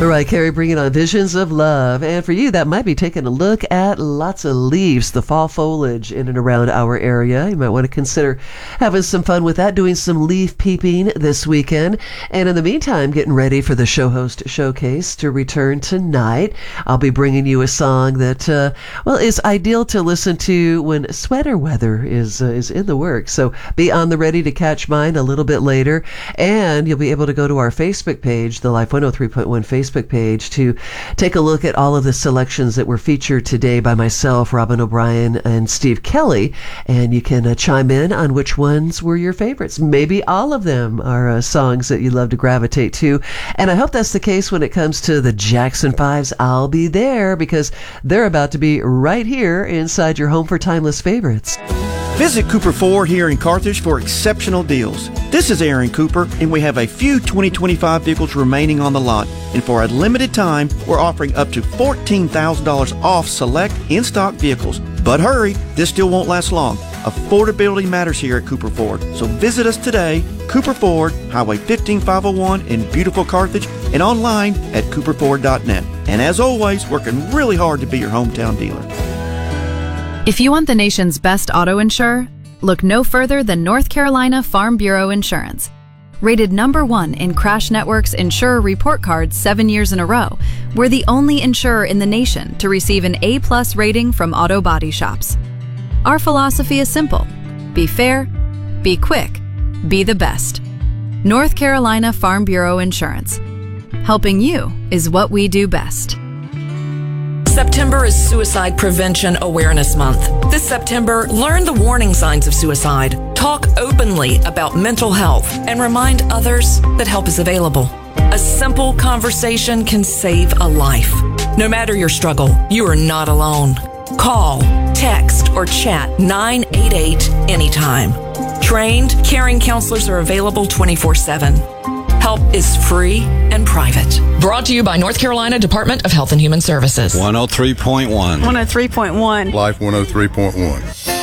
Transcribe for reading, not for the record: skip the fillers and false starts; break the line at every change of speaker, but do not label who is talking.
All right, Carrie, bringing on Visions of Love. And for you, that might be taking a look at lots of leaves, the fall foliage in and around our area. You might want to consider having some fun with that, doing some leaf peeping this weekend. And in the meantime, getting ready for the Show Host Showcase to return tonight. I'll be bringing you a song that, is ideal to listen to when sweater weather is in the works. So be on the ready to catch mine a little bit later. And you'll be able to go to our Facebook page, the Life 103.1 Facebook page, to take a look at all of the selections that were featured today by myself, Robin O'Brien, and Steve Kelly. And you can chime in on which ones were your favorites. Maybe all of them are songs that you love to gravitate to. And I hope that's the case when it comes to the Jackson 5s. I'll be there because they're about to be right here inside your home for timeless favorites.
Visit Cooper Ford here in Carthage for exceptional deals. This is Aaron Cooper, and we have a few 2025 vehicles remaining on the lot. And for a limited time, we're offering up to $14,000 off select in-stock vehicles. But hurry, this still won't last long. Affordability matters here at Cooper Ford. So visit us today, Cooper Ford, Highway 15501 in beautiful Carthage, and online at cooperford.net. And as always, working really hard to be your hometown dealer.
If you want the nation's best auto insurer, look no further than North Carolina Farm Bureau Insurance. Rated #1 in Crash Network's Insurer Report Card 7 years in a row, we're the only insurer in the nation to receive an A+ rating from auto body shops. Our philosophy is simple: be fair, be quick, be the best. North Carolina Farm Bureau Insurance. Helping you is what we do best.
September is Suicide Prevention Awareness Month. This September, learn the warning signs of suicide, talk openly about mental health, and remind others that help is available. A simple conversation can save a life. No matter your struggle, you are not alone. Call, text, or chat 988 anytime. Trained, caring counselors are available 24/7. Help is free and private.
Brought to you by North Carolina Department of Health and Human Services.
103.1.
103.1.
Life 103.1.